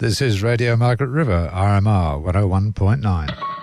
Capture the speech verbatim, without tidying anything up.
This is Radio Margaret River, R M R one oh one point nine.